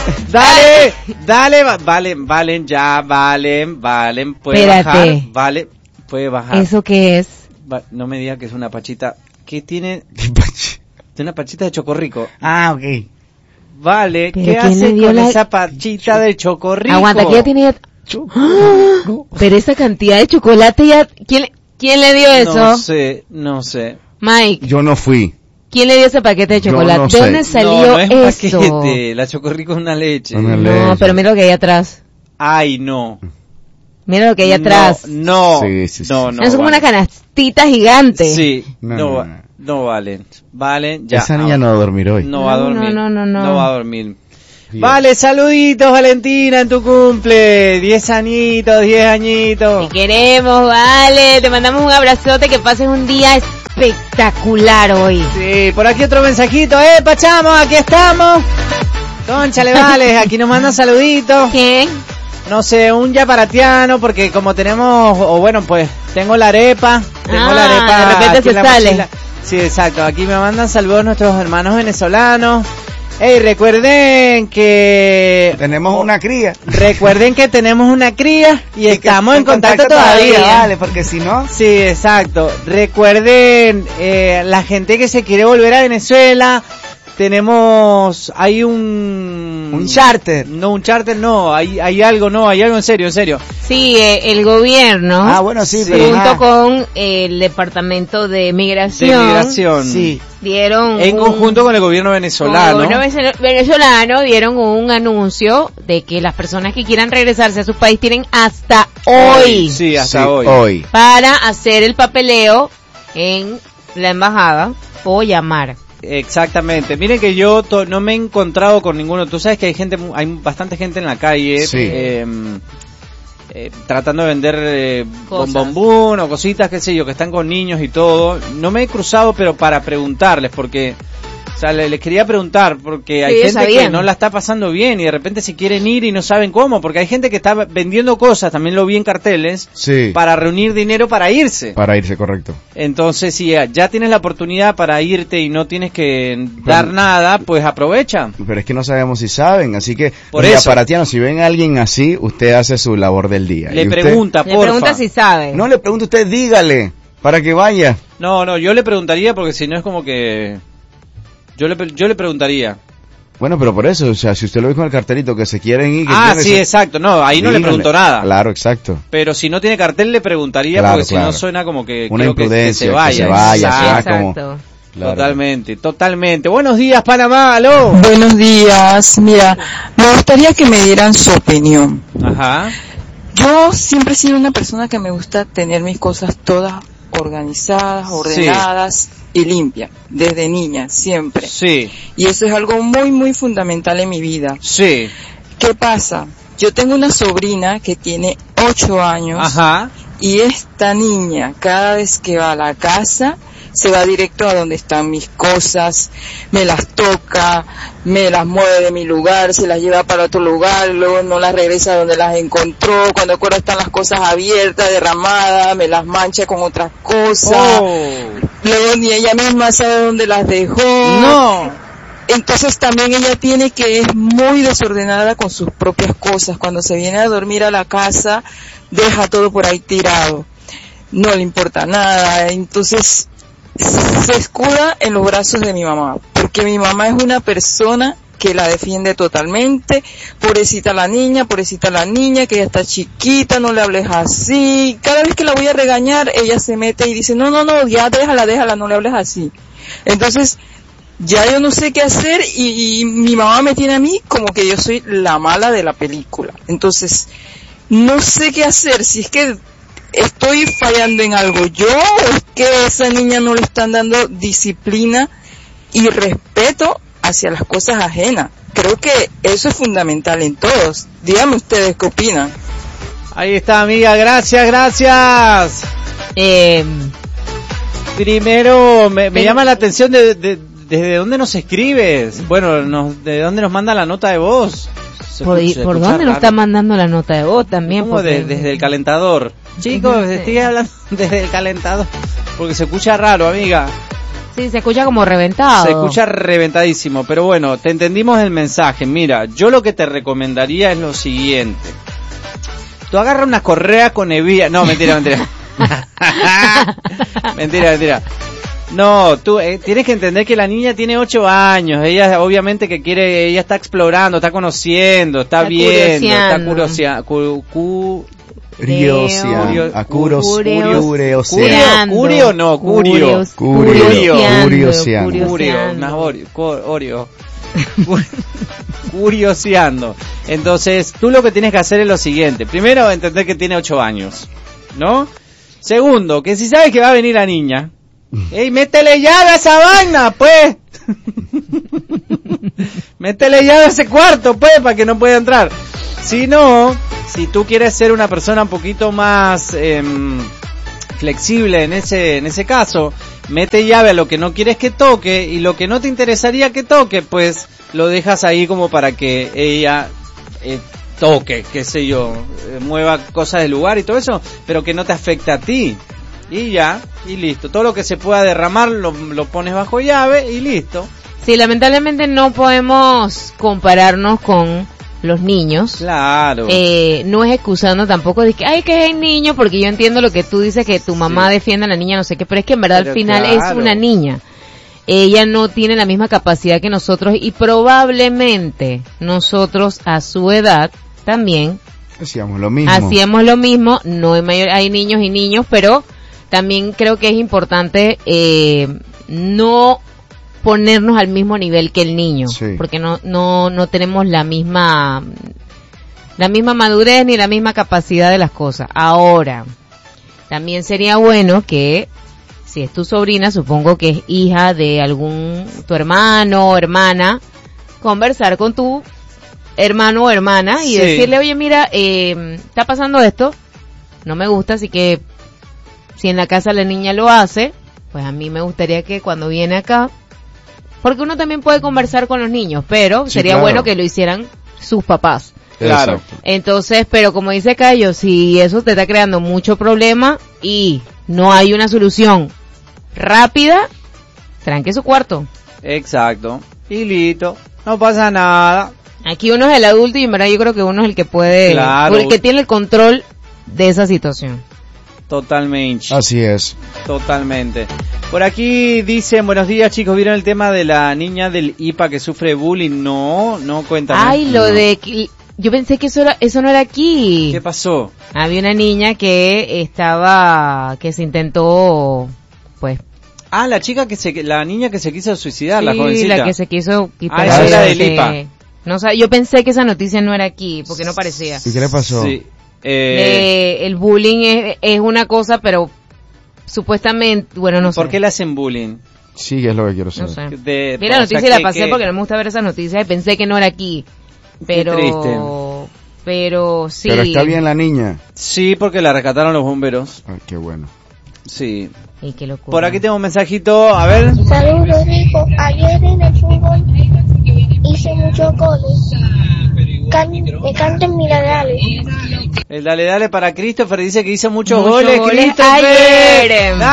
Valen, puede Espérate. bajar, vale, puede bajar. ¿Eso qué es? No me diga que es una pachita, ¿qué tiene? Una pachita de chocorrico. Ah, ok. Vale, ¿Pero ¿qué quién le hace dio con la- esa pachita de chocorrico? Aguanta, que ya tenía... Pero esa cantidad de chocolate ya... ¿Quién le dio eso? No sé. Mike, Yo no fui. ¿quién le dio ese paquete de Yo chocolate? no ¿De sé. dónde salió no es un eso? paquete, la chocorrico es una leche. Una No, leche. pero mira lo que hay atrás. Ay, no. Mira lo que hay atrás. No, Sí. no. es como una canastita gigante. Sí, No. no valen. Valen, ya. Esa niña no va a dormir hoy. No va a dormir. No. No va a dormir. Bien. Vale, saluditos, Valentina, en tu cumple. 10 añitos. Te queremos, vale. Te mandamos un abrazote, que pases un día espectacular hoy. Sí, por aquí otro mensajito. Pachamos, aquí estamos. Cónchale, vale, aquí nos mandan saluditos. ¿Quién? No sé, un yaparatiano, porque como tenemos, o bueno, pues, tengo la arepa. De repente aquí se en la sale. mochila. Sí, exacto, aquí me mandan saludos nuestros hermanos venezolanos. Recuerden que... Tenemos una cría. Recuerden que tenemos una cría y estamos en contacto todavía. Vale, porque si no... Sí, exacto. Recuerden, la gente que se quiere volver a Venezuela, hay un charter. No, un charter no, hay algo en serio. Sí, el gobierno. Ah, bueno, sí, pero... Junto con el Departamento de Migración. Sí. Dieron En conjunto con el gobierno venezolano. Con el gobierno venezolano dieron un anuncio de que las personas que quieran regresarse a su país tienen hasta hoy. Sí, hasta Sí, hoy. Para hacer el papeleo en la embajada o llamar. Exactamente. Miren que yo no me he encontrado con ninguno. Tú sabes que hay bastante gente en la calle Sí. tratando de vender Cosas. bombombón o cositas, qué sé yo, que están con niños y todo. No me he cruzado, pero para preguntarles, porque... O sea, les quería preguntar, porque hay ellos gente que sabían. no la está pasando bien y de repente se quieren ir y no saben cómo, porque hay gente que está vendiendo cosas, también lo vi en carteles, Sí. para reunir dinero para irse. Para irse, correcto. Entonces, si ya tienes la oportunidad para irte y no tienes que dar nada, pues aprovecha. Pero es que no sabemos si saben, así que... Por los eso. yaparatianos, si ven a alguien así, usted hace su labor del día. Le Y usted- pregunta, Le pregunta si sabe. No le pregunte usted, dígale, para que vaya. No, yo le preguntaría porque si no es como que... Yo le preguntaría. Bueno, pero por eso, o sea, si usted lo ve con el cartelito que se quieren ir... que Ah, quieren sí, eso, exacto. No, ahí no le dígale. pregunto nada. Claro, exacto. Pero si no tiene cartel le preguntaría, Claro, porque si claro. no suena como que Una creo que imprudencia, se vaya. que se vaya, Exacto. sea como... Exacto. Claro. Totalmente. Buenos días, Panamá, aló. Buenos días, mira, me gustaría que me dieran su opinión. Ajá. Yo siempre he sido una persona que me gusta tener mis cosas todas organizadas, ordenadas y limpias, desde niña, siempre. Sí, Y eso es algo muy, muy fundamental en mi vida. sí. ¿Qué pasa? Yo tengo una sobrina que tiene 8 años Ajá. y esta niña, cada vez que va a la casa, se va directo a donde están mis cosas, me las toca, me las mueve de mi lugar, se las lleva para otro lugar, luego no las regresa a donde las encontró, cuando acuerdo están las cosas abiertas, derramadas, me las mancha con otras cosas, luego ni ella misma sabe dónde las dejó. No. Entonces también ella tiene que es muy desordenada con sus propias cosas. Cuando se viene a dormir a la casa, deja todo por ahí tirado. No le importa nada. Entonces se escuda en los brazos de mi mamá. Porque mi mamá es una persona que la defiende totalmente. Pobrecita la niña, que ella está chiquita, no le hables así. Cada vez que la voy a regañar, ella se mete y dice, no, ya déjala, no le hables así. Entonces, ya yo no sé qué hacer y mi mamá me tiene a mí como que yo soy la mala de la película. Entonces, no sé qué hacer, si es que estoy fallando en algo yo o es que a esa niña no le están dando disciplina y respeto hacia las cosas ajenas. Creo que eso es fundamental en todos. Díganme ustedes qué opinan. Ahí está, amiga, gracias. Primero, me llama la atención desde dónde nos escribes. Bueno, ¿de dónde nos manda la nota de voz? ¿Por dónde nos está mandando la nota de voz también? ¿Cómo? Desde el calentador. Chicos, estoy hablando desde el calentador. Porque se escucha raro, amiga. Sí, se escucha como reventado. Se escucha reventadísimo, pero bueno, te entendimos el mensaje. Mira, yo lo que te recomendaría es lo siguiente. Tú agarras una correa con hebilla. No, mentira. Mentira. No, tú tienes que entender que la niña tiene 8 años. Ella obviamente que quiere, ella está explorando, está conociendo, está viendo, está curioseando. Curioseando. Entonces, tú lo que tienes que hacer es lo siguiente. Primero, entender que tiene 8 años, ¿no? Segundo, que si sabes que va a venir la niña, ¡ey, métele llave a esa vaina, pues! Métele llave a ese cuarto, pues, para que no pueda entrar. Si no, si tú quieres ser una persona un poquito más flexible en ese caso, mete llave a lo que no quieres que toque, y lo que no te interesaría que toque, pues lo dejas ahí como para que ella toque, qué sé yo, mueva cosas del lugar y todo eso, pero que no te afecte a ti. Y ya, y listo. Todo lo que se pueda derramar lo pones bajo llave y listo. Sí, lamentablemente no podemos compararnos con los niños. Claro. No es excusando tampoco de que, ay, que es el niño, porque yo entiendo lo que tú dices, que tu mamá defiende a la niña, no sé qué, pero es que en verdad al final es una niña. Ella no tiene la misma capacidad que nosotros y probablemente nosotros a su edad también hacíamos lo mismo. No hay niños y niños, pero también creo que es importante no ponernos al mismo nivel que el niño, porque no tenemos la misma madurez ni la misma capacidad de las cosas. Ahora, también sería bueno que si es tu sobrina, supongo que es hija de tu hermano o hermana, conversar con tu hermano o hermana y decirle, oye, mira, está pasando esto, no me gusta, así que si en la casa la niña lo hace, pues a mí me gustaría que cuando viene acá, porque uno también puede conversar con los niños, pero sería bueno que lo hicieran sus papás. Claro. Entonces, pero como dice Cayo, si eso te está creando mucho problema y no hay una solución rápida, tranque su cuarto. Exacto. Y listo. No pasa nada. Aquí uno es el adulto y en verdad yo creo que uno es el que puede, el que tiene el control de esa situación. Totalmente. Así es. Totalmente. Por aquí dicen, buenos días chicos, ¿vieron el tema de la niña del IPA que sufre bullying? No, cuéntame. Ay, yo pensé que eso no era aquí. ¿Qué pasó? Había una niña que se intentó, pues. Ah, la niña que se quiso suicidar, la jovencita. Sí, la que se quiso quitar. Ah, esa del IPA. No, yo pensé que esa noticia no era aquí, porque no parecía. ¿Y qué le pasó? Sí. El bullying es una cosa, pero supuestamente, bueno, no sé. ¿Por qué le hacen bullying? Sí, es lo que quiero saber. No sé. Vi la noticia y la pasé porque no me gusta ver esas noticias y pensé que no era aquí. Pero, qué triste. Pero sí. Pero está bien la niña. Sí, porque la rescataron los bomberos. Ay, qué bueno. Sí. Y qué locura. Por aquí tengo un mensajito, a ver. Saludos, Rico. Ayer en el fútbol hice muchos goles. Me canten mi dale. El dale para Christopher dice que hizo muchos goles Christopher. Ayer.